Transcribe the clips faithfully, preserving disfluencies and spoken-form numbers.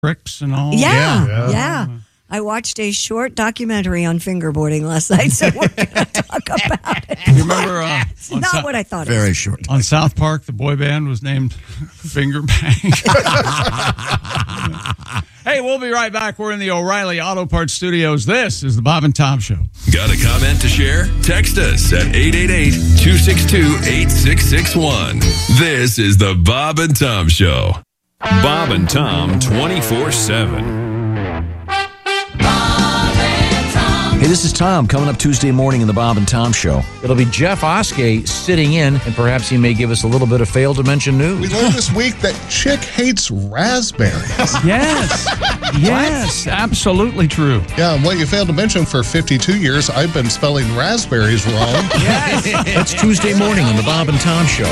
tricks and all. Yeah, Yeah. yeah. I watched a short documentary on fingerboarding last night, so we're going to talk about it. You remember? Uh, It's on not Sou- what I thought it Very was. short. On South Park, the boy band was named Finger Bang. Hey, we'll be right back. We're in the O'Reilly Auto Parts Studios. This is the Bob and Tom Show. Got a comment to share? Text us at eight eight eight, two six two, eight six six one. This is the Bob and Tom Show. Bob and Tom twenty-four seven. Hey, this is Tom coming up Tuesday morning in the Bob and Tom Show. It'll be Jeff Oskey sitting in, and perhaps he may give us a little bit of failed to mention We news. learned this week that Chick hates raspberries. Yes. Yes, absolutely true. Yeah, and what you failed to mention, for fifty-two years, I've been spelling raspberries wrong. That's Tuesday morning in the Bob and Tom Show.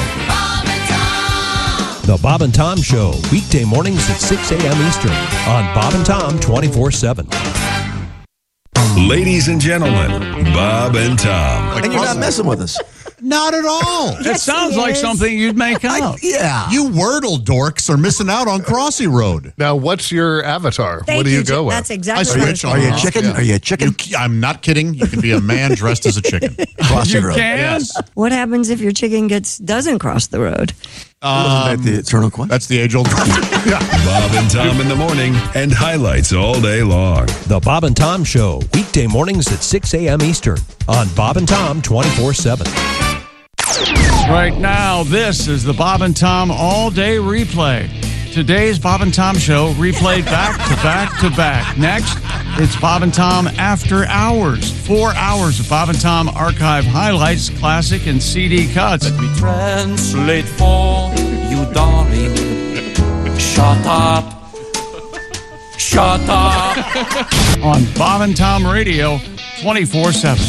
The Bob and Tom Show, weekday mornings at six a.m. Eastern on Bob and Tom twenty-four seven. Ladies and gentlemen, Bob and Tom. And you're not messing with us. Not at all. It Yes, sounds he like is. something you'd make up. Yeah. You Wordle dorks are missing out on Crossy Road. Now, what's your avatar? Thank what do you, you, go Jim. with? That's exactly I what I was switch going Are to you a ask. chicken? Yeah. Are you a chicken? You, I'm not kidding. You can be a man dressed as a chicken. Cross You the road. can? Yes. What happens if your chicken gets doesn't cross the road? Isn't that the eternal question? That's the age-old question. Bob and Tom in the morning and highlights all day long. The Bob and Tom Show, weekday mornings at six a.m. Eastern on Bob and Tom twenty-four seven. Right now, this is the Bob and Tom all-day replay. Today's Bob and Tom Show replayed back to back to back. Next, it's Bob and Tom After Hours. Four hours of Bob and Tom archive highlights, classic, and C D cuts. Let me translate for you, darling. Shut up. Shut up. On Bob and Tom Radio, twenty-four seven.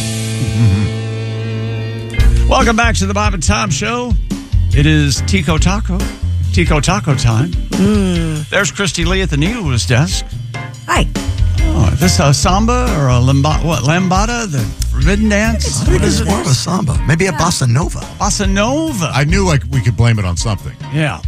Welcome back to the Bob and Tom Show. It is Tico Taco. Tico Taco time. There's Christy Lee at the news desk. Hi. Oh, is this a samba or a lamba, what, lambada, the forbidden dance? I think it's more of a samba. Maybe a bossa nova. Bossa Nova. I knew like we could blame it on something. Yeah.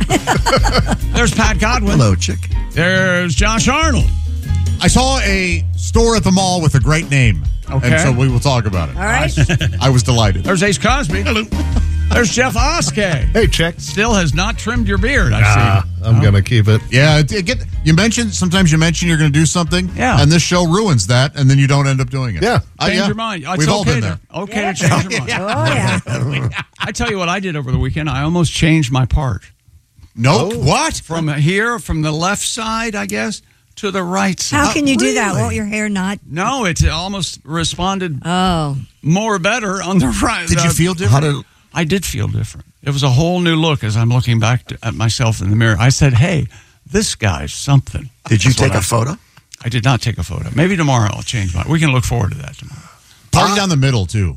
There's Pat Godwin. Hello, chick. There's Josh Arnold. I saw a store at the mall with a great name. Okay. And so we will talk about it. All right. I was delighted. There's Ace Cosby. Hello. There's Jeff Oskey. Hey, Chick. Still has not trimmed your beard, I Ah, see. I'm going to keep it. Yeah, it, it get, you mentioned, sometimes you mention you're going to do something. Yeah. And this show ruins that, and then you don't end up doing it. Yeah. Uh, Change yeah. your mind. It's We've all okay been to, there. Okay to change your mind. Oh, yeah. I tell you what I did over the weekend. I almost changed my part. No, what? From here, from the left side, I guess, to the right side. How can you do that? really? Won't your hair not? No, it almost responded Oh. more better on the right. Did you the- feel How different? did? I did feel different. It was a whole new look as I'm looking back to, at myself in the mirror. I said, hey, this guy's something. Did you That's what take I- a photo? I did not take a photo. Maybe tomorrow I'll change my. We can look forward to that tomorrow. Part down the middle, too.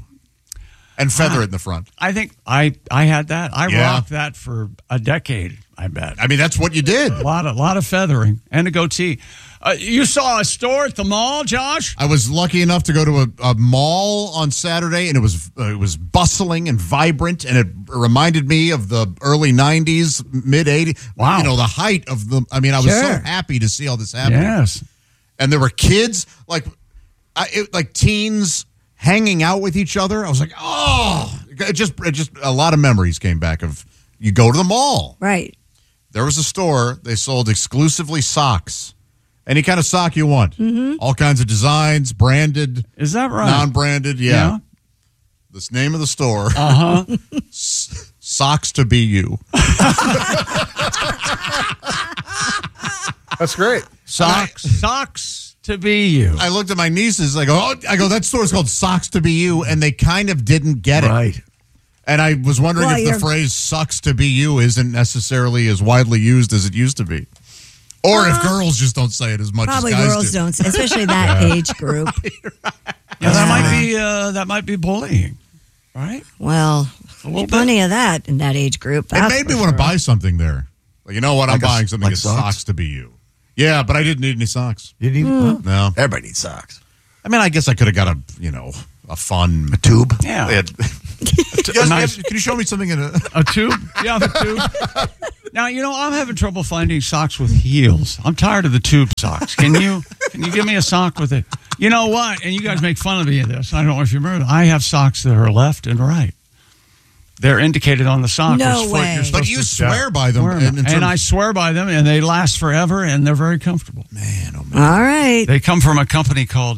And feather it in the front. I think I I had that. I Yeah. rocked that for a decade, I bet. I mean, that's what you did. A lot of, lot of feathering and a goatee. Uh, you saw a store at the mall, Josh? I was lucky enough to go to a, a mall on Saturday, and it was uh, it was bustling and vibrant, and it reminded me of the early nineties, mid eighties. Wow. You know, the height of the. I mean, I was so Sure. happy to see all this happening. Yes. And there were kids like, I, it, like teens hanging out with each other. I was like, oh, it just it just a lot of memories came back of you go to the mall. Right. There was a store. They sold exclusively socks. Any kind of sock you want. Mm-hmm. All kinds of designs, branded, Is that right? non-branded. Yeah. Yeah. This name of the store. Uh huh. S- Socks to be you. That's great. Socks. Socks to be you. I looked at my nieces. I go, oh, I go. That store's called Socks to be you, and they kind of didn't get it. Right. And I was wondering Well, if the you're- phrase "sucks to be you" isn't necessarily as widely used as it used to be, or if girls just don't say it as much Probably as guys girls do. don't, especially that age group. Yeah, that might be uh, that might be bullying, right? Well, A little plenty of that in that age group. It that's made me for want to sure. buy something there. Like, you know what? I'm Like a- buying something like that socks? socks to be you. Yeah, but I didn't need any socks. You need huh? No. Everybody needs socks. I mean, I guess I could have got a, you know, a fun A tube. Yeah. It- Yes, nice- Can you show me something in a? A tube? Yeah, the tube. Now, you know, I'm having trouble finding socks with heels. I'm tired of the tube socks. Can you can you give me a sock with it? You know what? And you guys make fun of me of this. I don't know if you remember. I have socks that are left and right. They're indicated on the sock. No which foot way. you're But supposed you to swear by them, wear and, in and terms- I swear by them, and they last forever, and they're very comfortable. man, oh man. All right. They come from a company called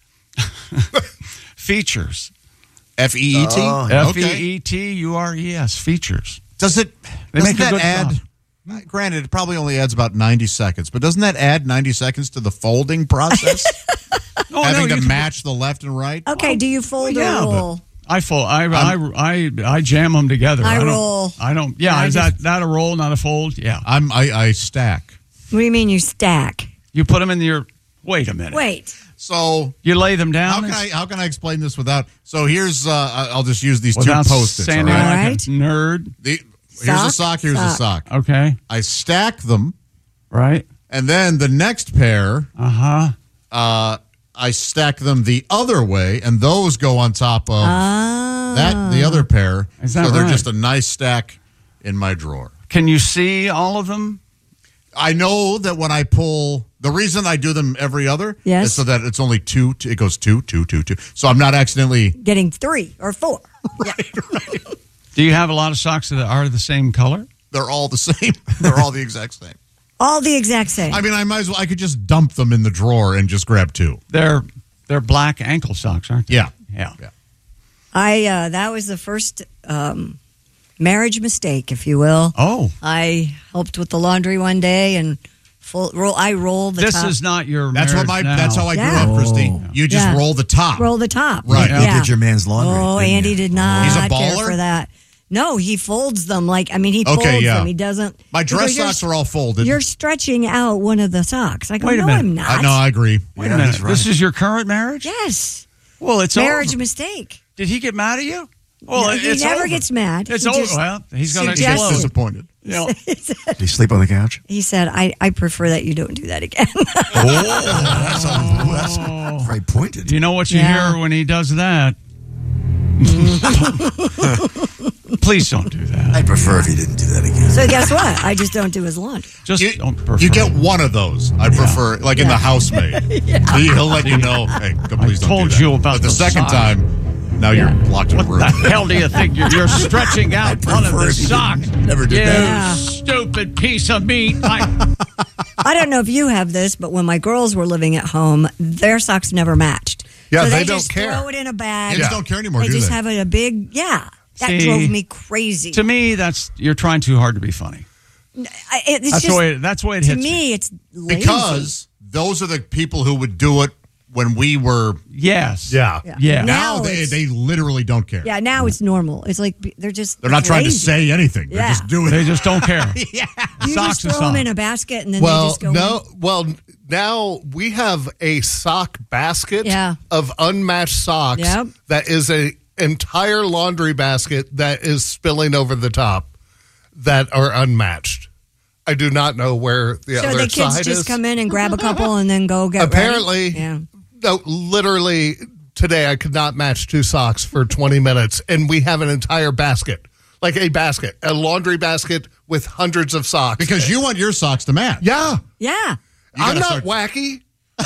Features. F E E T. Oh, F E E T U R E S. Features. Does it? They Doesn't make a that good add? sock. uh, Granted, it probably only adds about ninety seconds, but doesn't that add ninety seconds to the folding process? Oh, Having no, to you- match the left and right. Okay, do you fold yeah, or but- roll? I fold. I, I, I, I jam them together. I don't- roll. I don't. Yeah, I is just- that that a roll, not a fold? Yeah. I'm. I, I stack. What do you mean you stack? You put them in your. Wait a minute. Wait. So You lay them down. how can I? How can I explain this without? So here's. Uh, I- I'll just use these two without post-its. All standing right? All like right. a nerd? The, here's a Sock, sock. Here's a sock. sock. Okay. I stack them, Right. and then the next pair. Uh huh. Uh, I stack them the other way, and those go on top of Ah. that the other pair. Is that so they're right? just a nice stack in my drawer. Can you see all of them? I know that when I pull, the reason I do them every other Yes. is so that it's only two. It goes two, two, two, two. So I'm not accidentally. Getting three or four. Yeah. Do you have a lot of socks that are the same color? They're all the same. They're all the exact same. All the exact same. I mean, I might as well. I could just dump them in the drawer and just grab two. They're they're black ankle socks, aren't they? Yeah. Yeah. Yeah. I uh, that was the first um, marriage mistake, if you will. Oh, I helped with the laundry one day and full roll. I rolled the this top. is not your. That's what my. marriage now. That's how I Yeah. grew up, Christy. Oh. You just Yeah. roll the top. roll the top. Right. You Yeah. did your man's laundry. Oh, didn't Andy you? did not He's a care baller? for that. No, he folds them like I mean he Okay, folds yeah. them. He doesn't. My dress because you're- socks are all folded. You're stretching out one of the socks. I go, Wait a no, minute. I'm not. I, no, I agree. Wait a Yeah, minute. he's right. This is your current marriage? Yes, Well, it's marriage over. mistake. Did he get mad at you? Well, No, he it's never over. gets mad. It's He over. just Well, he's going to He's just suggested. disappointed. You know, Did he sleep on the couch? He said, I, I prefer that you don't do that again. That's, a, that's very pointed. you know what you Yeah. hear when he does that? Please don't do that. I'd prefer if he didn't do that again. So guess what? I just don't do his laundry. Just You, don't prefer. you get one of those. I prefer, like in the housemaid. He'll let you know. Hey, please don't told do that. you about But the, the second sock. time, now you're locked in a room. the hell do you think you're, you're stretching out one of prefer the if you socks? didn't- never did you that. stupid piece of meat. I, I don't know if you have this, but when my girls were living at home, their socks never matched. Yeah, so they they, don't just care. throw it in a bag. Kids don't care anymore, They do just they? have it a big, yeah. That See, drove me crazy. to me, that's you're trying too hard to be funny. I, it- it's That's just, the way. That's the way it to hits me. me, it's lazy. Because those are the people who would do it when we were. Yes. Yeah. Yeah. Yeah. Now, Now they, it's- they literally don't care. Yeah, now it's normal. It's like they're just They're not trying lazy. to say anything. They're Yeah. just doing They it. just don't care. yeah. You Socks just is throw them sock. in a basket and then they Well, just go no. in. Well, now we have a sock basket Yeah. of unmatched socks Yep. that is a entire laundry basket that is spilling over the top that are unmatched. I do not know where the So other the kids side just is. come in and grab a couple and then go get Apparently, ready? Yeah. no, literally today I could not match two socks for twenty minutes, and we have an entire basket, like a basket, a laundry basket with hundreds of socks. Because you want your socks to match. yeah, Yeah. I'm gotta not start- wacky.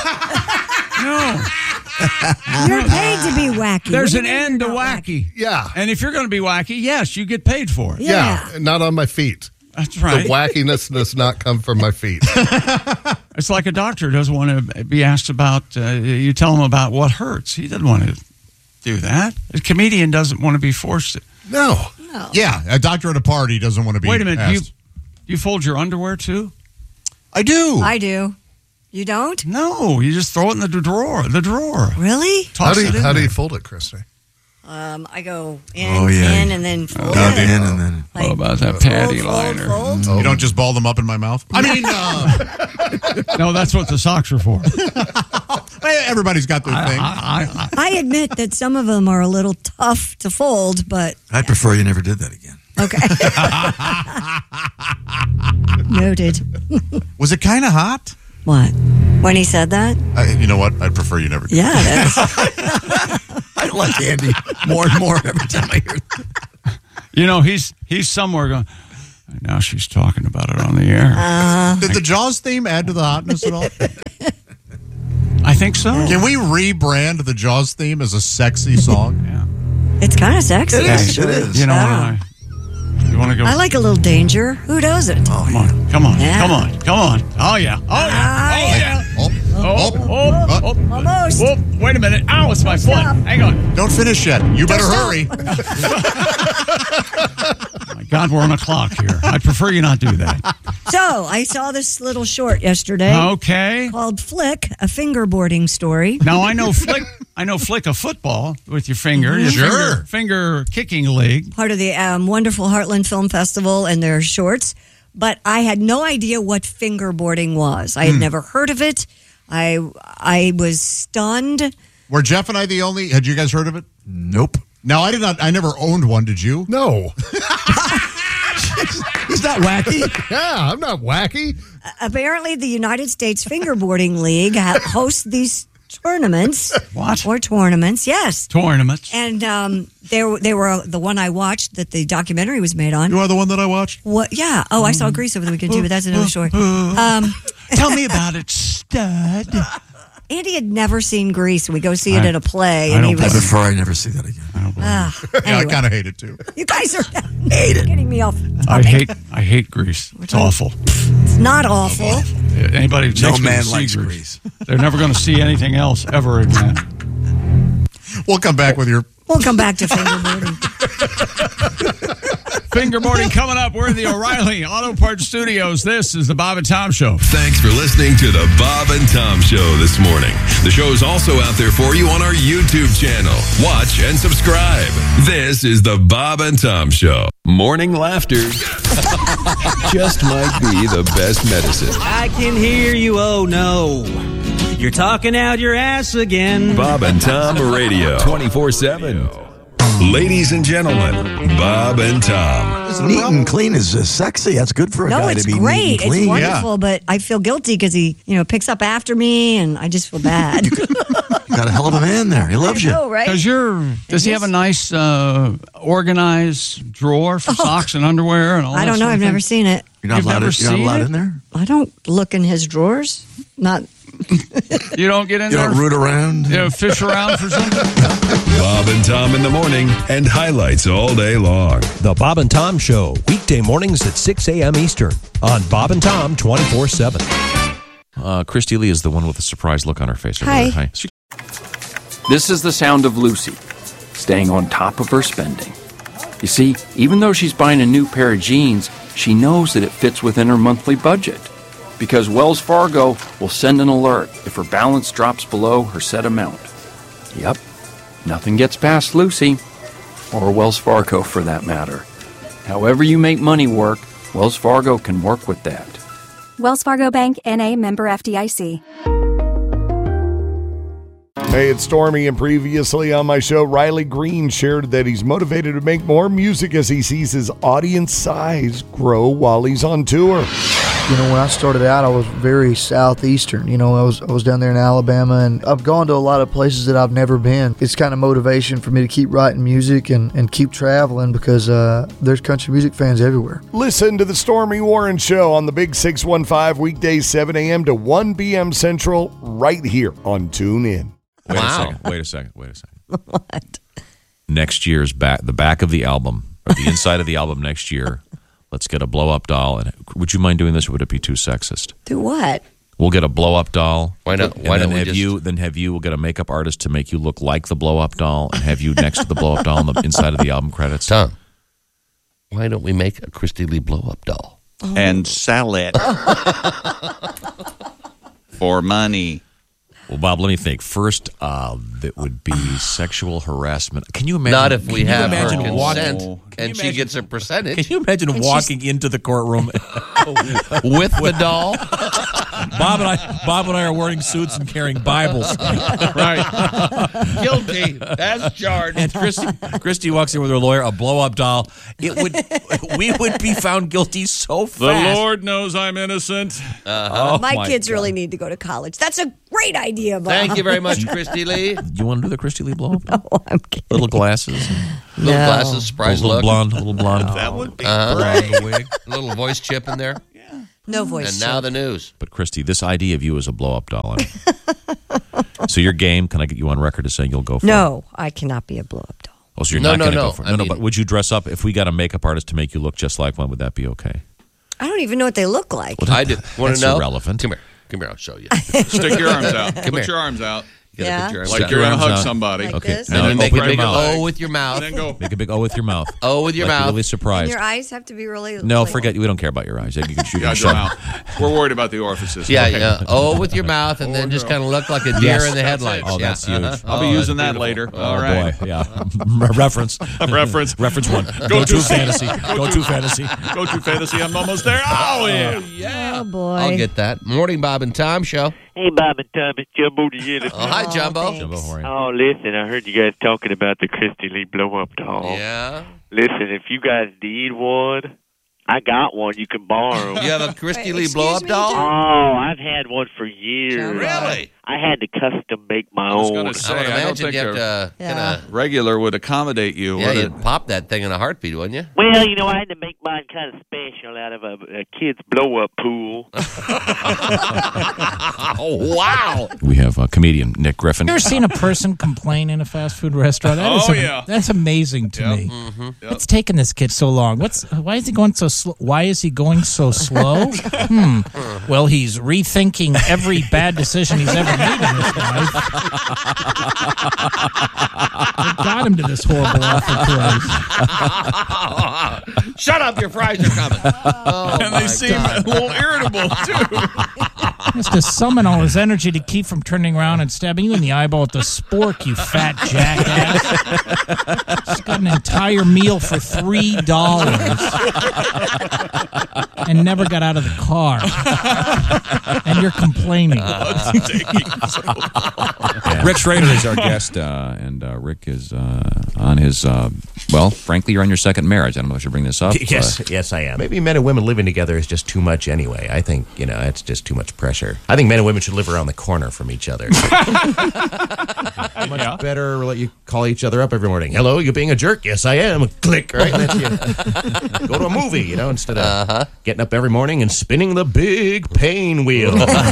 No. You're paid to be wacky. There's What an do you mean end to you're not wacky. Yeah. And if you're going to be wacky, yes, you get paid for it. Yeah. Yeah, not on my feet. That's right. The wackiness does not come from my feet. It's like a doctor doesn't want to be asked about, uh, you tell him about what hurts. He doesn't want to do that. A comedian doesn't want to be forced to. No. Yeah. A doctor at a party doesn't want to be. Wait a minute. Do you, asked. you fold your underwear too? I do. I do. You don't? No, you just throw it in the drawer. The drawer. Really? How Toss do it you, in how do there. you fold it, Christy? Um, I go in, Oh, yeah. in, and then fold Dug it. in and then. Like, What about that fold, panty fold, liner? fold. Oh. You don't just ball them up in my mouth. I mean, uh, No, that's what the socks are for. everybody's got their thing. I, I, I admit that some of them are a little tough to fold, but I'd prefer you never did that again. okay. Noted. Was it kind of hot? What? When he said that? I, you know what? I'd prefer you never do. Yeah, it is. I like Andy more and more every time I hear it. You know, he's he's somewhere going, now she's talking about it on the air. Uh, Did the Jaws theme add to the hotness at all? I think so. Can we rebrand the Jaws theme as a sexy song? Yeah. it's kind of sexy. It is, actually. it is. You know, Yeah. I, you want to go? I like a little danger. Who doesn't? Oh, Come on, come on, Yeah. come on, come on. Oh, yeah. Oh, yeah. Ah, Oh, yeah. Oh, Oh, oh, oh, oh, oh. Almost. Whoop, wait a minute. Ow, it's my foot. Stop. Hang on. don't finish yet. You better stop. hurry. My God, we're on a clock here. I'd prefer you not do that. So I saw this little short yesterday Okay. called Flick, a fingerboarding story. Now I know flick. I know flick a football with your finger. Your Sure. finger, finger kicking league. Part of the um, wonderful Heartland Film Festival and their shorts. But I had no idea what fingerboarding was. I had never heard of it. I I was stunned. Were Jeff and I the only? Had you guys heard of it? Nope. No, I did not. I never owned one. Did you? No. He's not wacky. Yeah, I'm not wacky. Apparently, the United States Fingerboarding League ha- hosts these tournaments. What? Or tournaments, yes. Tournaments. And um, they, were- they were the one I watched that the documentary was made on. You are the one that I watched. What? Yeah. Oh, I saw Grease over the weekend, too, but that's another story. Um, Tell me about it, stud. Andy had never seen Grease. We go see it I- at a play. I and he don't I was, prefer I never see that again. ah, Yeah, I anyway. kind of hate it too. You guys are getting me off. I topic. hate. I hate Grease. It's awful. It's not awful. Anybody who No takes me man to see likes Grease, they're never going to see anything else ever again. We'll come back with your. We'll come back to fingerboarding. Fingerboarding coming up. We're in the O'Reilly Auto Parts Studios. This is the Bob and Tom Show. Thanks for listening to the Bob and Tom Show this morning. The show is also out there for you on our YouTube channel. Watch and subscribe. This is the Bob and Tom Show. Morning laughter just might be the best medicine. I can hear you, oh no. You're talking out your ass again. Bob and Tom Radio twenty-four seven. Ladies and gentlemen, Bob and Tom. Neat and clean is uh, sexy. That's good for a No, guy it's to be great. neat and It's clean. wonderful, but I feel guilty because he, you know, picks up after me, and I just feel bad. Got a hell of a man there. He loves I you. know, right? Because you're. Does he have a nice, uh, organized drawer for socks and underwear and all? I that don't know. sort of I've thing? never seen it. You're not You've allowed, never to, you're not seen allowed it? in there? I don't look in his drawers. Not. You don't get in You there. don't root around? You know, fish around for something. Bob and Tom in the morning and highlights all day long. The Bob and Tom Show, weekday mornings at six a.m. Eastern on Bob and Tom twenty-four seven. Uh, Christy Lee is the one with a surprised look on her face. over Hi. there. Hi. She- This is the sound of Lucy, staying on top of her spending. You see, even though she's buying a new pair of jeans, she knows that it fits within her monthly budget. Because Wells Fargo will send an alert if her balance drops below her set amount. Yep, nothing gets past Lucy, or Wells Fargo for that matter. However you make money work, Wells Fargo can work with that. Wells Fargo Bank, N A, member F D I C. Hey, it's Stormy, and previously on my show, Riley Green shared that he's motivated to make more music as he sees his audience size grow while he's on tour. You know, when I started out, I was very southeastern. You know, I was I was down there in Alabama, and I've gone to a lot of places that I've never been. It's kind of motivation for me to keep writing music and, and keep traveling because uh, there's country music fans everywhere. Listen to the Stormy Warren Show on the Big six one five, weekdays seven a.m. to one p.m. Central, right here on TuneIn. Wait Wow. a second. Wait a second. Wait a second. What? Next year's back, the back of the album, or the inside of the album next year. Let's get a blow up doll. And would you mind doing this, or would it be too sexist? Do what? We'll get a blow up doll. Why not- And why then don't we have just- you? Then have you? We'll get a makeup artist to make you look like the blow up doll, and have you next to the blow up doll on the inside of the album credits. Tom, why don't we make a Christy Lee blow-up doll? And sell it for money. Well, Bob, let me think. First, uh, that would be sexual harassment. Can you imagine? Not if we can you have her imagine consent, walking, and she gets a percentage. Can you imagine And walking into the courtroom with the doll? Bob and I, Bob and I are wearing suits and carrying Bibles. Right. Guilty. That's charged. And Christy, Christy walks in with her lawyer, a blow-up doll. It would, we would be found guilty so fast. The Lord knows I'm innocent. Uh-huh. Oh, my, my kids God. really need to go to college. That's a great idea, Bob. Thank you very much, Christy Lee. You want to do the Christy Lee blow-up? No, I'm kidding. Little glasses. Little No. glasses, surprise little look. blonde, little blonde. That would be Uh-huh. great. Wig. Little voice chip in there. No voice. And now the news. But Christy, this idea of you as a blow-up doll. So your game, can I get you on record as saying you'll go for it? No, I cannot be a blow-up doll. Oh, so you're No, not no, going to no. go for it. I No, no, mean- but would you dress up if we got a makeup artist to make you look just like one? Would that be okay? I don't even know what they look like. I do. Want That's to know? irrelevant. Come here. Come here. I'll show you. Stick your arms out. Come Put here. your arms out. You gotta Yeah. put your arms Like out. you're going to arms hug out. Uh, somebody. Like Okay. this? And Now then make a open big your leg. O with your mouth. And then go. Make a big O with your mouth. O with your like you're mouth. really And surprised. your eyes have to be really. No, like- forget. We don't care about your eyes. You can shoot Yeah, yourself. your mouth. We're worried about the orifices. Yeah, Okay. yeah. O with your mouth, and then just kind of look like a deer Yes. in the headlights. Oh, yeah. that's huge. Uh-huh. I'll be Oh, using that's that later. beautiful. All Oh right. boy, yeah. Reference. Reference. Reference one. Go Go to to fantasy. Go to fantasy. Go to fantasy. I'm almost there. Oh, yeah. Yeah. Oh boy. I'll get that. Morning, Bob and Tom show. Hey, Bob and Tom, it's Jumbo the Elephant. Oh, hi, Jumbo. thanks. Jumbo, how are you? Oh, listen, I heard you guys talking about the Christy Lee blow-up doll. Yeah. Listen, if you guys need one, I got one you can borrow. You have a Christy Wait, Lee excuse blow-up me, doll? Jumbo? Oh, I've had one for years. Really? I had to custom make my I was own. gonna say, I would I don't imagine think you have a to uh, Yeah. kind of. regular would accommodate you. Yeah, would you'd it? pop that thing in a heartbeat, wouldn't you? Well, you know, I had to make mine kind of special out of a, a kid's blow-up pool. Oh, wow. We have uh, comedian Nick Griffin. You ever seen a person complain in a fast food restaurant? That is Oh, am- yeah. that's amazing to Yep. me. Mm-hmm. What's taking this kid so long? What's why is he going so slow? Why is he going so slow? hmm. Well, he's rethinking every bad decision he's ever made in his life. What got him to this horrible awful place? Shut up, your fries are coming. Oh, And my they seem God. a little irritable, too. He has to summon all his energy to keep from turning around and stabbing you in the eyeball with the spork, you fat jackass. He's got an entire meal for three dollars and never got out of the car. And you're complaining. Rick Schrader is our guest, uh, and uh, Rick is uh, on his, uh, well, frankly, you're on your second marriage. I don't know if I should bring this up. Yes, Uh, yes, I am. Maybe men and women living together is just too much anyway. I think, you know, it's just too much pressure. I think men and women should live around the corner from each other. Much Yeah. better let you call each other up every morning. Hello, you being a jerk? Yes, I am. Click, right? That's you. Go to a movie, you know, instead of Uh-huh. getting up every morning and spinning the big pain wheel.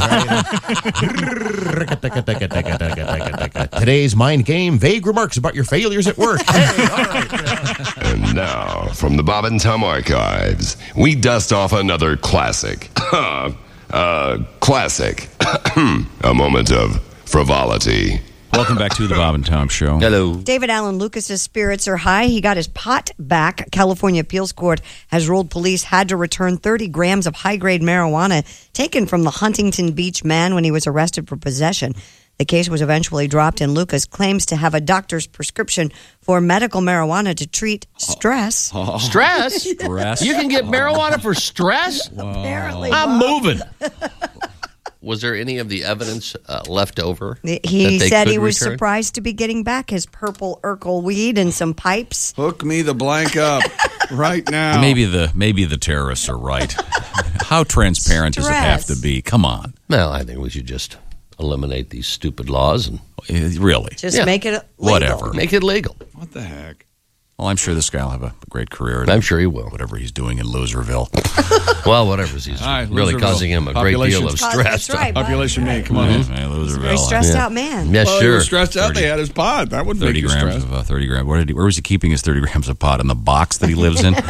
Today's mind game, vague remarks about your failures at work. Hey, all right. And now, from the Bob and Tom archives, we dust off another classic. uh, classic. A moment of frivolity. Welcome back to the Bob and Tom Show. Hello. David Allen Lucas's spirits are high. He got his pot back. California Appeals Court has ruled police had to return thirty grams of high-grade marijuana taken from the Huntington Beach man when he was arrested for possession. The case was eventually dropped, and Lucas claims to have a doctor's prescription for medical marijuana to treat stress. Stress? Stress. You can get marijuana for stress? Apparently, I'm Bob. moving. Was there any of the evidence uh, left over? He that they said could he was return? surprised to be getting back his purple Urkel weed and some pipes. Hook me the blank up right now. Maybe the maybe the terrorists are right. How transparent does it have to Stress. be? Come on. Well, I think we should just eliminate these stupid laws and Eh, Really? Just Yeah. make it legal. Whatever. make it legal. What the heck? Well, I'm sure this guy will have a great career. I'm sure he will. Whatever he's doing in Loserville. Well, whatever he's All right, really Loserville. causing him a great deal of Population. stress. That's right, Bob. Population me. Come on in. Hey, Loserville. Very stressed Yeah. out man. Yeah, Well, he sure. was stressed out. thirty They had his pot. That would make thirty you grams stressed. of uh, thirty grams. Where did he? Where was he keeping his thirty grams of pot in the box that he lives in?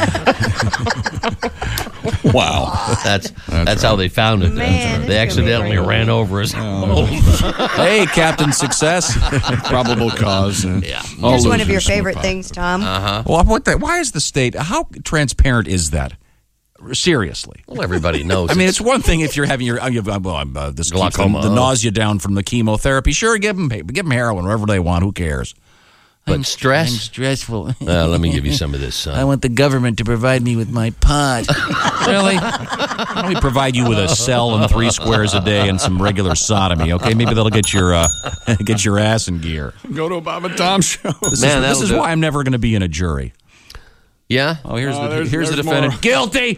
Wow, That's that's, how they found it. Man, they it's gonna be accidentally great. ran over his home. hey, Captain Success. Probable cause. uh, Yeah. all Here's one of losers your smoke favorite pot. things, Tom. Uh-huh. Well, what the, why is the state? How transparent is that? Seriously. Well, everybody knows. I mean, it's one thing if you're having your, uh, you have, well, I'm, uh, this keeps Glaucoma. the, the nausea down from the chemotherapy. Sure, give them, give them heroin, whatever they want. Who cares? But I'm, stress? I'm stressful. Uh, let me give you some of this, son. I want the government to provide me with my pot. Really? Let me provide you with a cell and three squares a day and some regular sodomy, okay? Maybe that'll get your uh, get your ass in gear. Go to a Bob and Tom show. This Man, is, this is do why it. I'm never going to be in a jury. Yeah? Oh, here's Oh, the there's- here's the there's defendant. more. Guilty.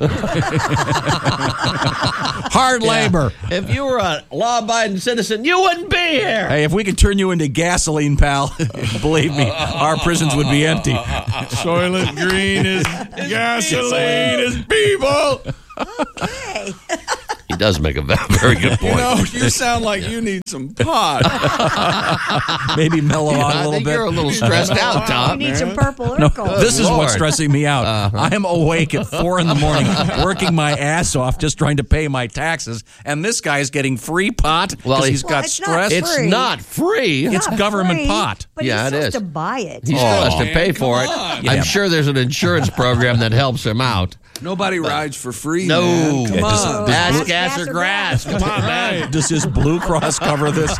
Hard labor. If you were a law-abiding citizen, you wouldn't be here. Hey, if we could turn you into gasoline, pal, believe me, our prisons would be empty. Soylent Green is gasoline is people. Okay. He does make a very good You point. know, you sound like you need some pot. Maybe mellow Yeah, out a I little think bit. you're a little stressed out, You Tom. need some purple No, Urkel. this is Lord. what's stressing me out. Uh-huh. I am awake at four in the morning, working my ass off, just trying to pay my taxes, and this guy's getting free pot because Well, he's well, got it's not stress. It's free. not free. It's Not government free, pot. But Yeah, he's it supposed is. to buy it. He still has to pay for it. on. Yeah. I'm sure there's an insurance program that helps him out. Nobody rides for free. No. man. Come Yeah, does- on. does Ass, Blue- gas, or grass. Come on, man. Does his Blue Cross cover this?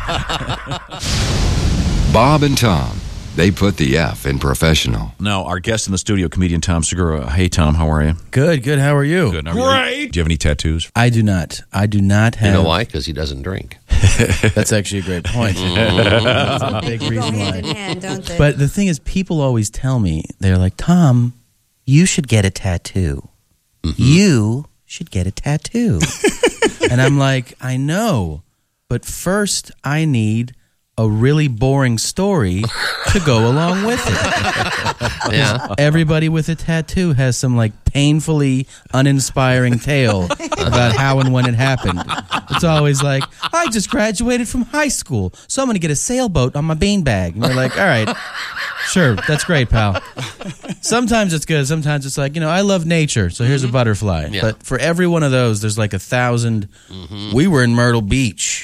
Bob and Tom, they put the F in professional. No, our guest in the studio, comedian Tom Segura. Hey, Tom, how are you? Good, good. How are you? Good. How are you? Great. Do you have any tattoos? I do not. I do not have. You know why? Because he doesn't drink. That's actually a great point. That's a big They go reason hand in why. hand, don't they? But the thing is, people always tell me, they're like, Tom, you should get a tattoo. You should get a tattoo. And I'm like, I know, but first I need a really boring story to go along with it. Yeah. Everybody with a tattoo has some like painfully uninspiring tale about how and when it happened. It's always like, I just graduated from high school, so I'm going to get a sailboat on my beanbag. And you're like, all right, sure, that's great, pal. Sometimes it's good. Sometimes it's like, you know, I love nature, so here's a butterfly. Yeah. But for every one of those, there's like a thousand. We were in Myrtle Beach.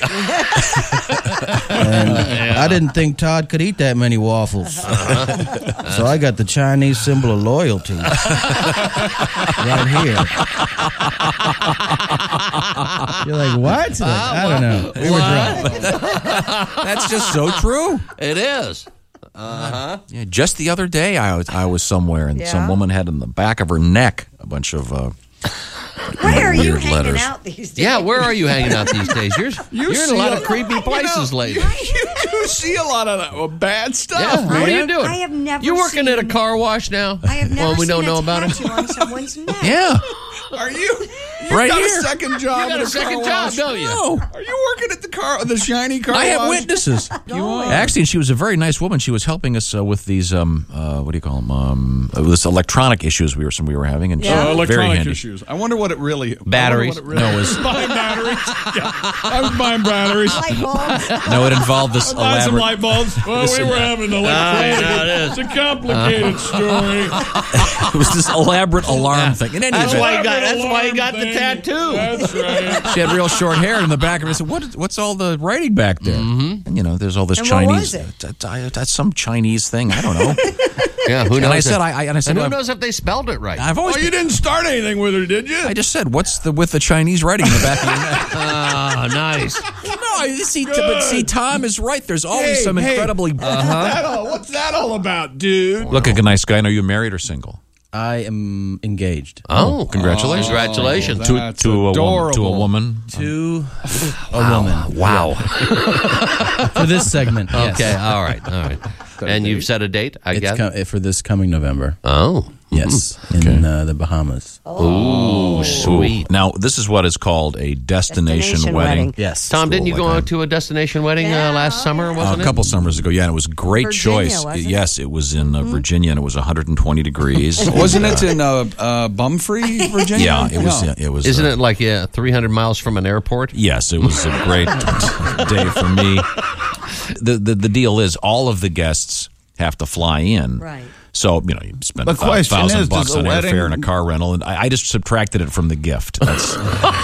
And I didn't think Todd could eat that many waffles. So I got the Chinese symbol of loyalty right here. You're like, what? Like, I don't know. We were drunk. That's just so true. It is. Uh-huh. Yeah, just the other day, I was I was somewhere, and some Yeah? woman had in the back of her neck a bunch of uh, Where are you weird hanging letters. out these days? Yeah, where are you hanging out these days? You're, You you're in see a lot a- of creepy places lately. You do see a lot of that, well, bad stuff. Yeah, man. what are you doing? I have never You working at a seen- car wash now? I have never Well, we seen don't a know about it. tattoo on someone's neck. Yeah, Are you? You Right got here. a second job. You got at a a second car job, wash? don't you? no. Are you working at the car, the shiny car? I have wash? witnesses. You are. Actually, she was a very nice woman. She was helping us uh, with these um uh, what do you call them um uh, this electronic issues we were some we were having, and she Uh, was very electronic handy. issues. I wonder what it really. Batteries. I wonder what it really No, it was- buying batteries. Yeah, I was buying batteries. Light bulbs. No, it involved this Buy some elaborate. light bulbs. Well, we were having an electronic. Ah, yeah, it is. It's a complicated story. It was this elaborate alarm thing. In any That's event, why you got. That's why you Alarm got the thing. tattoo. That's right. she had real short hair in the back of her. I said, "What? is- What's all the writing back there?" Mm-hmm. And you know, there's all this And what Chinese. was it? That- that- That's some Chinese thing. I don't know. Yeah, who knows? And I if- said, I, I and I said, and who I've- knows if they spelled it right? I've always. Oh, you didn't start anything with her, did you? I just said, what's the with the Chinese writing in the back of your neck? Ah, nice. No, you see, but see, Tom is right. There's always Hey, some hey. incredibly. What's that all- What's that all about, dude? Look like a nice guy. And are you married or single? I am engaged. Oh, Congratulations! Congratulations. to, That's to a woman. To a adorable. woman. To a woman. Wow. For this segment, yes. Okay, all right, all right. And you've set a date, I It's guess? com- for this coming November. Oh. Yes, in uh, the Bahamas. Ooh, sweet. Now, this is what is called a destination, Destination wedding. wedding. Yes. Tom, didn't you Like go that. out to a destination wedding Yeah, uh, last summer, Uh, wasn't a it? couple summers ago, yeah, and it was a great Virginia, choice. wasn't it? Yes, it was in uh, Virginia, and it was one hundred twenty degrees. Wasn't it in uh, uh, Bumfree, Virginia? Yeah, it was. No. Uh, it was. Isn't uh, it like uh, three hundred miles from an airport? Yes, it was a great day for me. The, the the deal is, all of the guests have to fly in. Right. So, you know, you spend The a thou- question thousand is, bucks does a on wedding- airfare and a car rental, and I, I just subtracted it from the gift. That's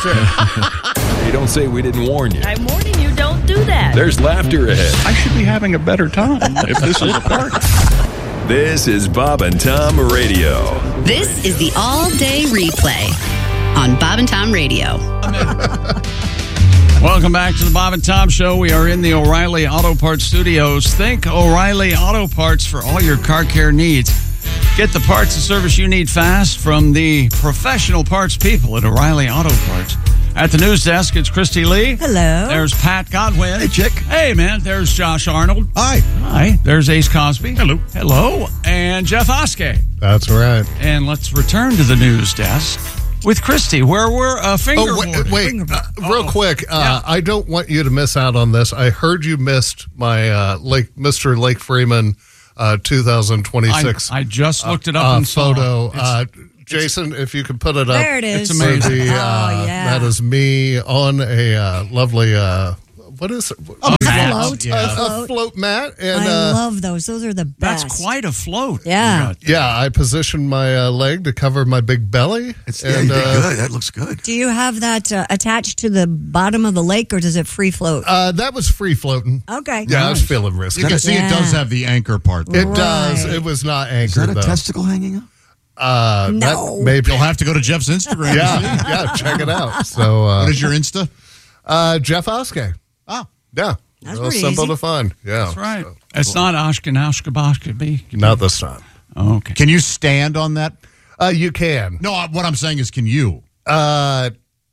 Hey, don't say we didn't warn you. I'm warning you, don't do that. There's laughter ahead. I should be having a better time if this is a party. This is Bob and Tom Radio. This is the all day replay on Bob and Tom Radio. Welcome back to the Bob and Tom Show. We are in the O'Reilly Auto Parts Studios. Think O'Reilly Auto Parts for all your car care needs. Get the parts and service you need fast from the professional parts people at O'Reilly Auto Parts. At the news desk, it's Christy Lee. Hello. There's Pat Godwin. Hey, chick. Hey, man. There's Josh Arnold. Hi. Hi. There's Ace Cosby. Hello. Hello. And Jeff Oskey. That's right. And let's return to the news desk with Christy, where we're uh, finger Oh, wait, wait uh, real quick. Uh, I don't want you to miss out on this. I heard you missed my uh, Lake, Mister Lake Freeman uh, twenty twenty-six. I, I just looked it up uh, and saw photo. it. Uh, Jason, if you could put it up. There it is. It's amazing. The, uh, Oh, yeah. That is me on a uh, lovely, uh, what is it? A mat. float. A, A a float mat. And, I uh, love those. Those are the best. That's quite a float. Yeah. yeah, I positioned my uh, leg to cover my big belly. It's yeah, and, you did uh, good. That looks good. Do you have that uh, attached to the bottom of the lake, or does it free float? Uh, that was free floating. Okay. Yeah, I was feeling risky. You can see Yeah. it does have the anchor part. It though. does. Right. It was not Is anchored, that a though. testicle hanging up? Uh, No. that maybe. You'll have to go to Jeff's Instagram. Yeah, to see. yeah, check it out. So, uh, What is your Insta? uh, Jeff Oskey. Oh, Yeah. That's Real pretty simple easy. to find. Yeah. That's right. So, It's not Oshkosh not this time. Okay. can you stand on that? Uh, you can. No, I- what I'm saying is, can you? Uh,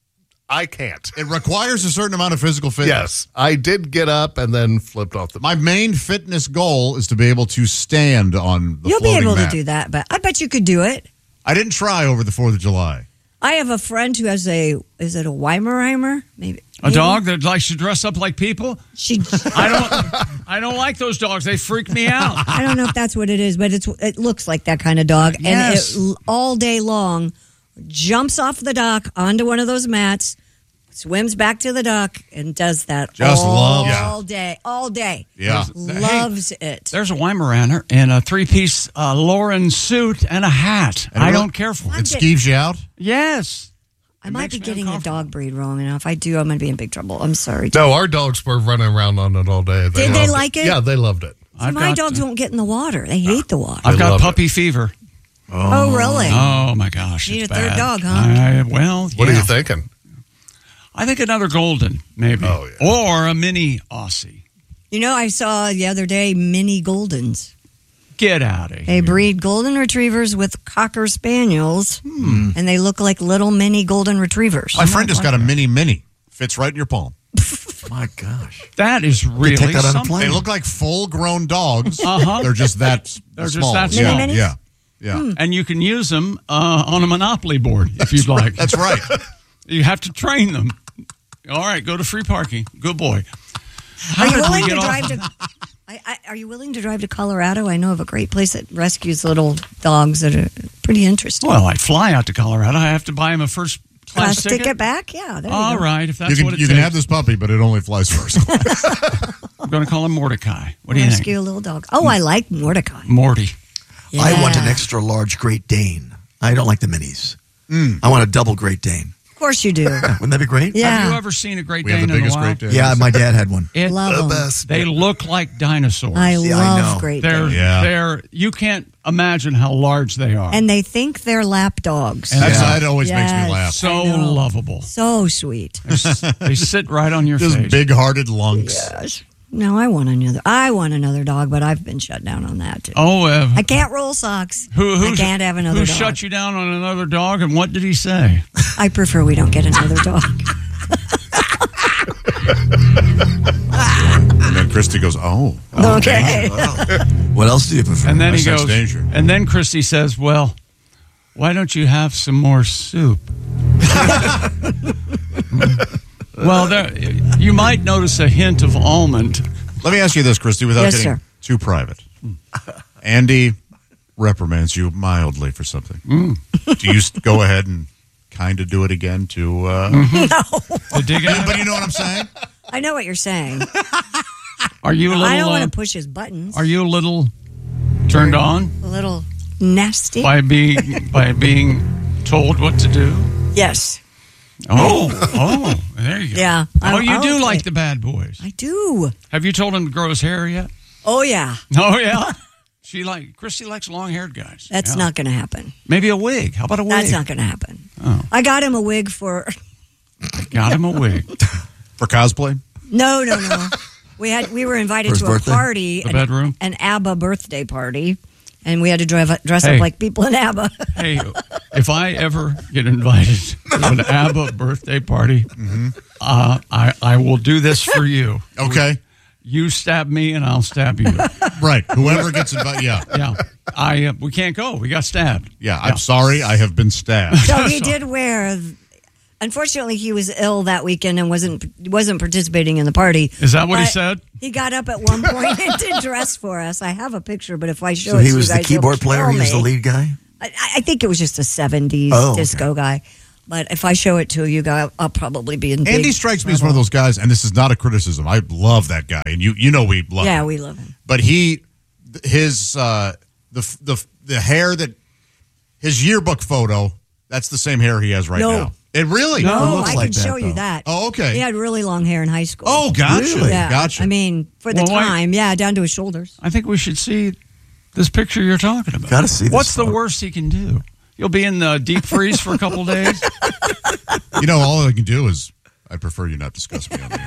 I can't. It requires a certain amount of physical fitness. Yes. I did get up and then flipped off the. My main fitness goal is to be able to stand on the You'll be floating able mat. to do that, but I bet you could do it. I didn't try over the fourth of July. I have a friend who has a, is it a Weimaraner? Maybe. A dog that likes to dress up like people? She, I don't I don't like those dogs. They freak me out. I don't know if that's what it is, but it's it looks like that kind of dog. Yes. And it, all day long, jumps off the dock onto one of those mats, swims back to the dock, and does that Just all, loves- all day. All day. Yeah. Loves it. There's a Weimaraner in a three-piece uh, Lauren suit and a hat. And I it don't really- care for It it. skeeves you out? Yes. I might be getting a dog breed wrong, and if I do, I'm going to be in big trouble. I'm sorry. No, our dogs were running around on it all day. Did they loved like it? Yeah, they loved it. See, I've my got- dogs won't get in the water. They hate the water. I've got love puppy fever. Oh, really? Oh, my gosh. Need it's a third bad. dog, huh? I, well, What yeah. are you thinking? I think another golden, maybe. Oh, yeah. Or a mini Aussie. You know, I saw the other day mini Goldens. Get out of here. They breed golden retrievers with cocker spaniels, Hmm. and they look like little mini golden retrievers. My friend has got a mini mini. Fits right in your palm. My gosh. That is really take that on a something. plane. They look like full-grown dogs. Uh-huh. They're just that They're just small. that yeah, small. Mini-minis? yeah, yeah. And you can use them uh, on a Monopoly board if you'd like. That's right. You have to train them. All right, go to free parking. Good boy. How Are you did we willing get to off- drive to? I, I, are you willing to drive to Colorado? I know of a great place that rescues little dogs that are pretty interesting. Well, I fly out to Colorado. I have to buy him a first class Class ticket. ticket back? Yeah. There you All go. right, if that's You can, what it you takes. can have this puppy, but it only flies first. I'm going to call him Mordecai. What do you Rescue think? a little dog. Oh, I like Mordecai. Morty. I want an Yeah. extra large Great Dane. I don't like the minis. Mm. I want a double Great Dane. Of course you do. Wouldn't that be great? Yeah. Have you ever seen a Great We have Dane the in the biggest wild? Great Dane. Yeah, my dad had one. It- Love The 'em. best. They look like dinosaurs. I Yeah, I love know. Great They're, Danes. Yeah. they're, you can't imagine how large they are. And they think they're lap dogs. And That's, Yeah. That always makes me Yes. laugh. so I know. lovable. So sweet. They sit right on your Just face. big-hearted lunks. Yes. No, I want another. I want another dog, but I've been shut down on that too. Oh, uh, I can't roll socks. who, who, I can't have another who dog. shut you down on another dog, and what did he say? I prefer we don't get another dog. And then Christy goes, oh. Okay. What else do you prefer? And then I he sense goes, danger. and then Christy says, well, why don't you have some more soup? Well, there, you might notice a hint of almond. Let me ask you this, Christy, without Yes, getting sir. too private. Andy reprimands you mildly for something. Mm. Do you s- go ahead and kind of do it again to... Uh, To dig out? But you know what I'm saying? I know what you're saying. Are you a little? I don't uh, want to push his buttons. Are you a little turned on A little nasty. by being by being told what to do? Yes. Oh, oh, there you go. Yeah. Oh, I'm- you I'll do take- like the bad boys. I do. Have you told him to grow his hair yet? Oh yeah. Oh yeah. She like Christy likes long-haired guys. That's Yeah. not going to happen. Maybe a wig. How about a wig? That's not going to happen. Oh. I got him a wig for. Got him a wig. For cosplay? No, no, no. We had we were invited For his to birthday? a party, The an, bedroom? an ABBA birthday party, and we had to drive, dress Hey. up like people in ABBA. Hey, if I ever get invited to an ABBA birthday party, uh, I, I will do this for you. Okay. You stab me and I'll stab you. Right. Whoever gets invited, yeah. Yeah. I, uh, we can't go. We got stabbed. Yeah, I'm sorry. I have been stabbed. So he did wear. Unfortunately, he was ill that weekend and wasn't wasn't participating in the party. Is that what he But said? He got up at one point and did dress for us. I have a picture, but if I show So it he to was you the guys, you'll keyboard player. kill He was the me. lead guy. I, I think it was just a seventies Oh, okay. disco guy. But if I show it to you guys, I'll probably be in big Andy strikes me as trouble. one of those guys, and this is not a criticism. I love that guy, and you you know we love Yeah, him. we love him. But he, his, uh, the the the hair that, his yearbook photo, that's the same hair he has right No. now. It really No, I can show you that. Oh, okay. He had really long hair in high school. Oh, gotcha. Really? Yeah. Gotcha. I mean, for the Well, wait. time, yeah, down to his shoulders. I think we should see this picture you're talking about. Gotta see this What's the photo. worst he can do? You'll be in the deep freeze for a couple of days. You know, all I can do is, I prefer you not discuss me on the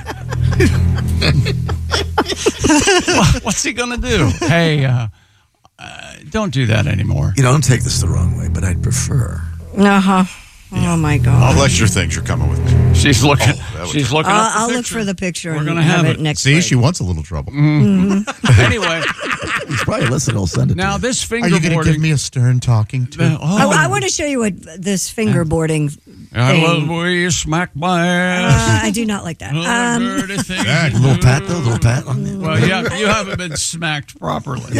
air. What- What's he going to do? Hey, uh, uh, don't do that anymore. You know, don't take this the wrong way, but I'd prefer. Uh huh. Oh my All God. the extra things you're coming with me. She's looking. Oh, that would- she's looking. I'll, up the I'll look picture. for the picture. We're and gonna have it. next See, week. she wants a little trouble. Anyway, He's probably listening. He'll send it to now you. this Are you going to fingerboarding. give me a stern talking to? Uh, oh, I, I want to show you what this fingerboarding I thing. love the way you smack my Uh, ass. I do not like that. Oh, Um, dirty thing That you little do. pat, though. Little pat on the. Well, yeah, you haven't been smacked properly.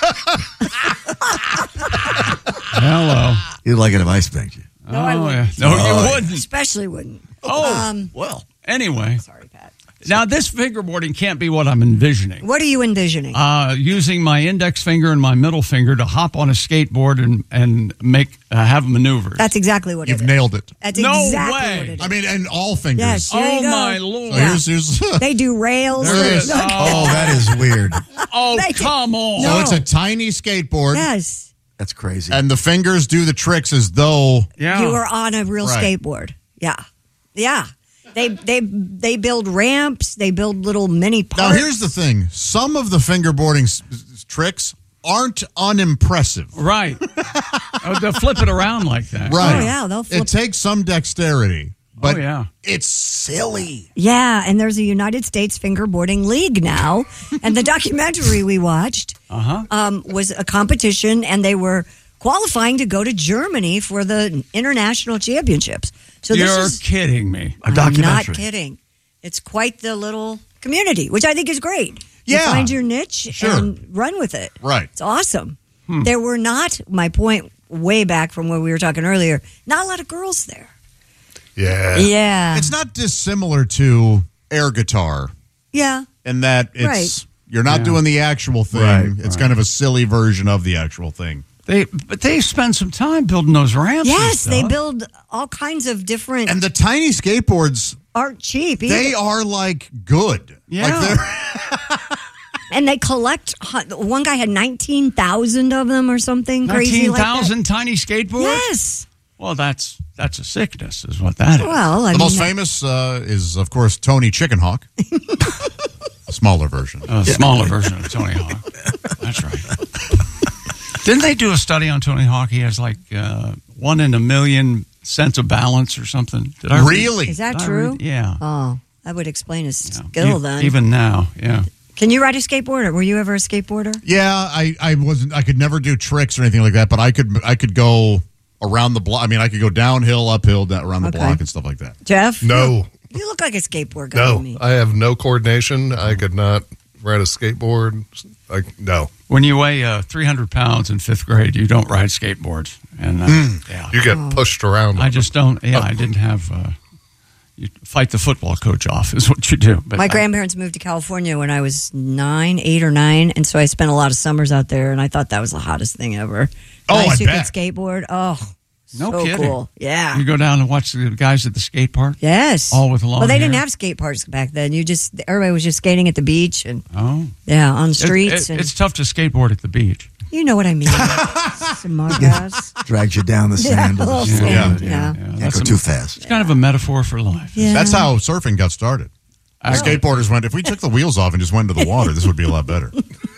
Hello. You'd like it if I spanked you. No, I Oh, wouldn't. yeah. No, Oh, you yeah. wouldn't. Especially wouldn't. Oh, Um, Well, anyway. sorry, Pat. Now, this fingerboarding can't be what I'm envisioning. What are you envisioning? Uh, using my index finger and my middle finger to hop on a skateboard and and make uh, have maneuvers. That's exactly what You've it is. nailed it. That's No exactly way. what it is. I mean, and all fingers. Yes, here oh you go. my lord! So here's, here's, They do rails. There it is. Oh, oh, that is weird. oh They do- come on! so it's a tiny skateboard, Yes. That's crazy. and the fingers do the tricks as though. yeah. You are on a real Right. skateboard. Yeah. Yeah. They they they build ramps, they build little mini parks. Now, here's the thing: some of the fingerboarding s- s- tricks aren't unimpressive. right. Oh, they'll flip it around like that. Right? Oh, yeah, they'll flip- It takes some dexterity, but oh yeah. it's silly. Yeah, and there's a United States Fingerboarding League now. And the documentary we watched Uh-huh. um, was a competition, and they were qualifying to go to Germany for the international championships. So You're this is kidding me. A I'm documentary. not kidding. It's quite the little community, which I think is great. Yeah. You find your niche Sure. and run with it. Right. It's awesome. Hmm. There were not, my point way back from where we were talking earlier, not a lot of girls there. Yeah. Yeah. It's not dissimilar to air guitar yeah. in that it's Right. you're not Yeah. doing the actual thing. Right, it's right. kind of a silly version of the actual thing. They but they spend some time building those ramps. and Yes, they stuff. build all kinds of different, And the tiny skateboards, aren't cheap either. they are like good. Yeah. Like they're, and they collect, hu- one guy had nineteen thousand of them or something crazy Nineteen like that. thousand tiny skateboards. Yes. Well, that's that's a sickness, is what that is. Well, I the mean, most famous uh, is, of course, Tony Chickenhawk. A smaller version. A smaller version of Tony Hawk. That's right. Didn't they do a study on Tony Hawk? He has like uh, one in a million sense of balance or something. Did I read- Really? Is that Did I true? read- Yeah. Oh, that would explain his skill E- then. Even now, yeah. Can you ride a skateboard? Were you ever a skateboarder? Yeah, I, I wasn't. I could never do tricks or anything like that, but I could. I could go around the block. I mean, I could go downhill, uphill, down, around the Okay. block, and stuff like that. Jeff? No. You look like a skateboard guy to No. me. I have no coordination. I could not ride a skateboard. I, no. When you weigh uh, three hundred pounds in fifth grade, you don't ride skateboards. And uh, Mm. yeah. You get pushed around. I just don't. Yeah, I didn't have. Uh, you fight the football coach off is what you do. But My I- grandparents moved to California when I was nine, eight or nine, and so I spent a lot of summers out there, and I thought that was the hottest thing ever. Oh, Guys I who bet. could skateboard. Oh, no so kidding. cool. Yeah. You go down and watch the guys at the skate park. Yes. All with long Well, they didn't hair? have skate parks back then. You just everybody was just skating at the beach and Oh, yeah, on the It- streets. it- and it's tough to skateboard at the beach. you know what I mean. Smart guys. Drags you down the sand. Yeah, a to the little shore. sand, Yeah, yeah. Can't That's go a- too fast. It's kind of a metaphor for life. Yeah. That's how surfing got started. The skateboarders went, if we took the wheels off and just went into the water, this would be a lot better.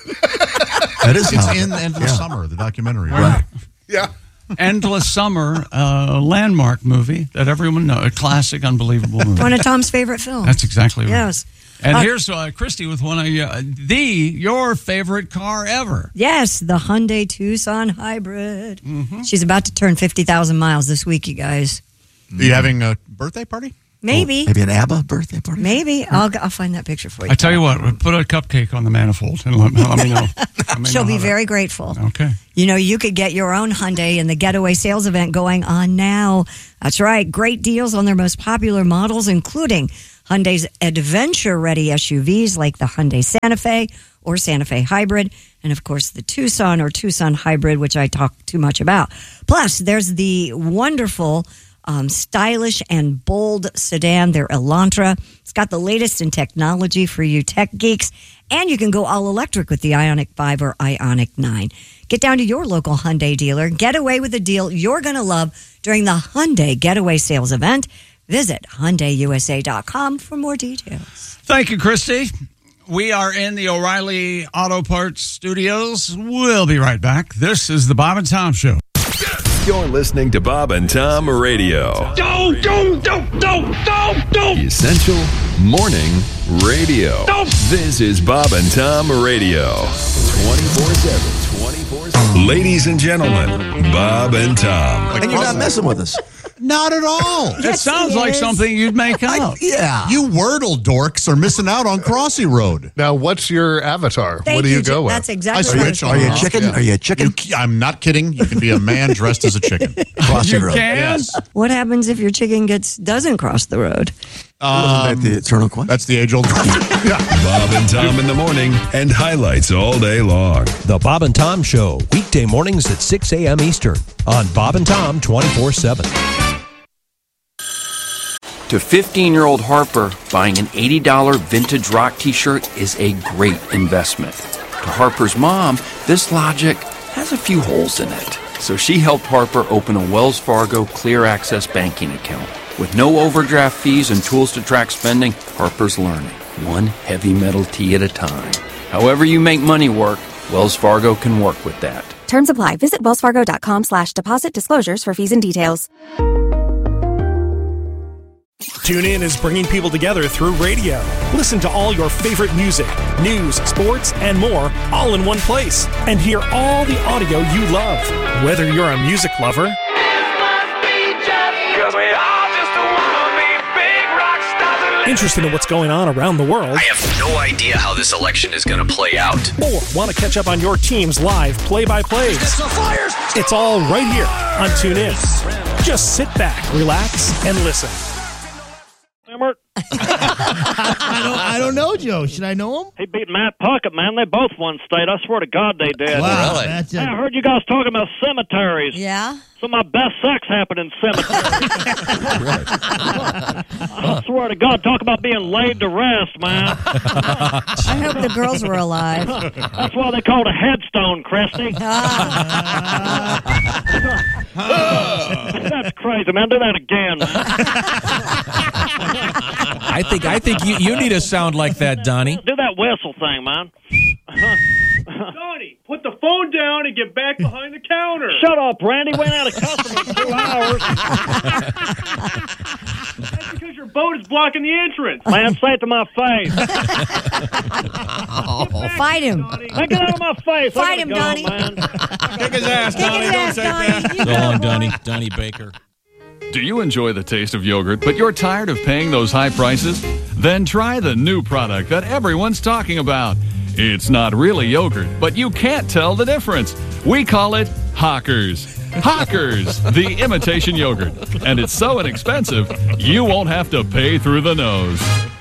That is It's how- in Endless yeah. Summer, the documentary. Right. Yeah. Endless Summer, uh, landmark movie that everyone knows, a classic, unbelievable movie. One of Tom's favorite films. That's exactly right. Yes. And Uh, here's uh, Christy with one of uh, the your favorite car ever. Yes, the Hyundai Tucson Hybrid. Mm-hmm. She's about to turn fifty thousand miles this week, you guys. Are you having a birthday party? Maybe. Maybe an ABBA birthday party? Maybe. I'll, I'll find that picture for you. I tell you what, put a cupcake on the manifold and let, let me know. Let me She'll know be how that- very grateful. Okay. You know, you could get your own Hyundai in the Getaway Sales event going on now. That's right. Great deals on their most popular models, including Hyundai's adventure-ready S U Vs like the Hyundai Santa Fe or Santa Fe Hybrid, and of course the Tucson or Tucson Hybrid, which I talk too much about. Plus, there's the wonderful, um, stylish and bold sedan, their Elantra. It's got the latest in technology for you tech geeks, and you can go all electric with the Ioniq five or Ioniq nine. Get down to your local Hyundai dealer. Get away with a deal you're going to love during the Hyundai Getaway Sales event. Visit Hyundai U S A dot com for more details. Thank you, Christy. We are in the O'Reilly Auto Parts studios. We'll be right back. This is the Bob and Tom Show. You're listening to Bob and Tom Radio. Don't, don't, don't, don't, don't, don't. Essential Morning Radio. This is Bob and Tom Radio. twenty-four seven, twenty-four seven. Ladies and gentlemen, Bob and Tom. And you're not messing with us. Not at all. It sounds like something you'd make up. Yeah. You Wordle dorks are missing out on Crossy Road. Now, what's your avatar? Thank what do you, you, go Jim. with? That's exactly I what I switch was on. Are you a and off. chicken? Yeah. Are you a chicken? You, I'm not kidding. You can be a man dressed as a chicken. Crossing You road. can? Yes. What happens if your chicken gets doesn't cross the road? Um, Isn't that the eternal question? that's the age old. Bob and Tom in the morning and highlights all day long. The Bob and Tom Show, weekday mornings at six a.m. Eastern on Bob and Tom twenty-four seven. To fifteen-year-old Harper, buying an eighty dollars vintage rock t-shirt is a great investment. To Harper's mom, this logic has a few holes in it. So she helped Harper open a Wells Fargo Clear Access banking account. With no overdraft fees and tools to track spending, Harper's learning, one heavy metal tee at a time. However you make money work, Wells Fargo can work with that. Terms apply. Visit wellsfargo.com slash deposit disclosures for fees and details. TuneIn is bringing people together through radio. Listen to all your favorite music, news, sports, and more all in one place. And hear all the audio you love. Whether you're a music lover interested in what's going on around the world, I have no idea how this election is going to play out. or want to catch up on your team's live play-by-plays, it's all right here on TuneIn. Just sit back, relax, and listen. I don't. I don't know, Joe. Should I know him? He beat Matt Puckett, man. They both won state. I swear to God they did. Wow, Really? that's a- I heard you guys talking about cemeteries. Yeah. Some of my best sex happened in cemeteries. I swear to God, talk about being laid to rest, man. I hope the girls were alive. That's why they call it a headstone, Christy. That's crazy, man. Do that again. I think I think you, you need to sound like that, Donnie. Do that whistle thing, man. Donnie, put the phone down and get back behind the counter. Shut up, Randy. Went out of customers in two hours. That's because your boat is blocking the entrance. Man, say it to my face. Fight him. Hey, get out of my face. Fight I him, gotta Donnie. go, man. Kick his ass, Kick his ass, Donnie. So long, Donnie. Donnie Baker. Do you enjoy the taste of yogurt, but you're tired of paying those high prices? Then try the new product that everyone's talking about. It's not really yogurt, but you can't tell the difference. We call it Hawkers. Hawkers, the imitation yogurt. And it's so inexpensive, you won't have to pay through the nose.